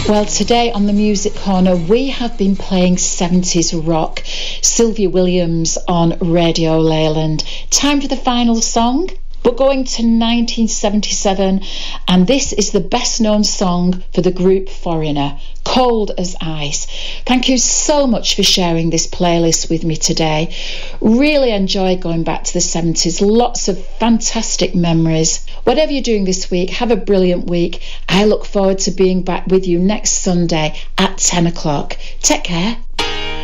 Well, today on the Music Corner, we have been playing 70s rock. Sylvia Williams on Radio Leyland. Time for the final song. We're going to 1977, and this is the best known song for the group Foreigner, Cold as Ice. Thank you so much for sharing this playlist with me today. Really enjoyed going back to the 70s. Lots of fantastic memories. Whatever you're doing this week, have a brilliant week. I look forward to being back with you next Sunday at 10 o'clock. Take care.